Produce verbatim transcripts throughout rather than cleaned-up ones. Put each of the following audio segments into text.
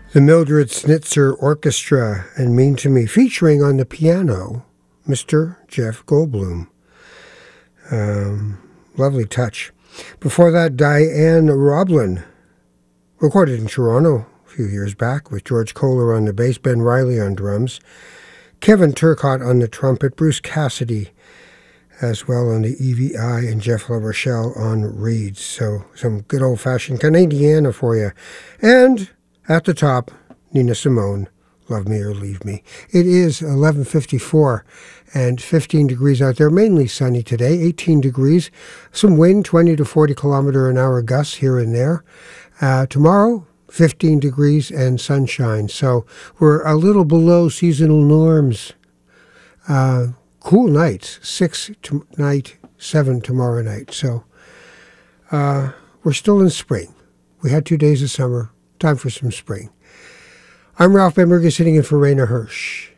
The Mildred Snitzer Orchestra and Mean to Me, featuring on the piano, Mister Jeff Goldblum. Um, lovely touch. Before that, Diane Roblin, recorded in Toronto a few years back with George Kohler on the bass, Ben Riley on drums, Kevin Turcotte on the trumpet, Bruce Cassidy as well on the E V I, and Jeff LaRochelle on reeds. So some good old-fashioned Canadiana for you. And at the top, Nina Simone, Love Me or Leave Me. It is eleven fifty-four and fifteen degrees out there, mainly sunny today, eighteen degrees. Some wind, twenty to forty kilometer an hour gusts here and there. Uh, tomorrow, fifteen degrees and sunshine. So we're a little below seasonal norms. Uh, cool nights, six tonight, seven tomorrow night. So uh, we're still in spring. We had two days of summer. Time for some spring. I'm Ralph Benberger, sitting in for Raina Hirsch.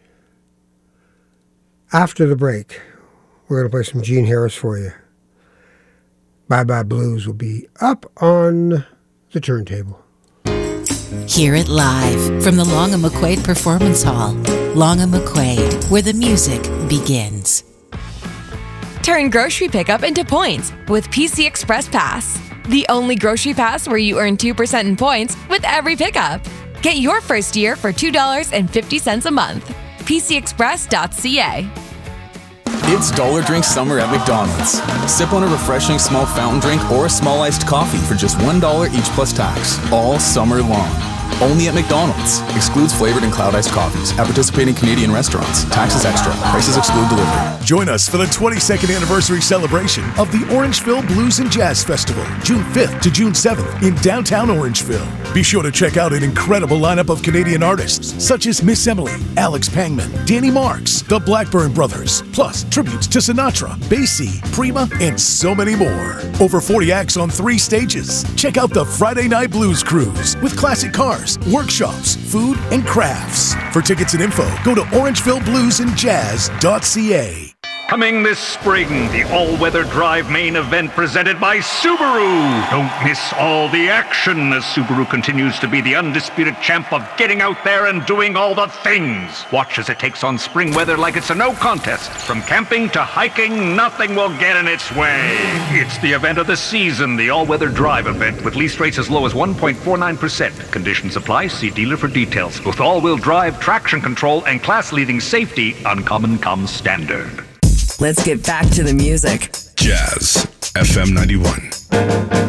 After the break, we're going to play some Gene Harris for you. Bye Bye Blues will be up on the turntable. Hear it live from the Long and McQuaid Performance Hall. Long and McQuaid, where the music begins. Turn grocery pickup into points with P C Express Pass. The only grocery pass where you earn two percent in points with every pickup. Get your first year for two dollars and fifty cents a month. P C express dot c a. It's Dollar Drink Summer at McDonald's. Sip on a refreshing small fountain drink or a small iced coffee for just one dollar each plus tax, all summer long. Only at McDonald's. Excludes flavored and cloud iced coffees. At participating Canadian restaurants. Taxes extra. Prices exclude delivery. Join us for the twenty-second anniversary celebration of the Orangeville Blues and Jazz Festival, June fifth to June seventh in downtown Orangeville. Be sure to check out an incredible lineup of Canadian artists such as Miss Emily, Alex Pangman, Danny Marks, the Blackburn Brothers, plus tributes to Sinatra, Basie, Prima, and so many more. Over forty acts on three stages. Check out the Friday Night Blues Cruise with classic cars, workshops, food, and crafts. For tickets and info, go to orangeville blues and jazz dot c a. Coming this spring, the all-weather drive main event presented by Subaru. Don't miss all the action as Subaru continues to be the undisputed champ of getting out there and doing all the things. Watch as it takes on spring weather like it's a no contest. From camping to hiking, nothing will get in its way. It's the event of the season, the all-weather drive event with lease rates as low as one point four nine percent. Conditions apply. See dealer for details. With all-wheel drive, traction control, and class-leading safety, Uncommon comes standard. Let's get back to the music. Jazz F M ninety-one.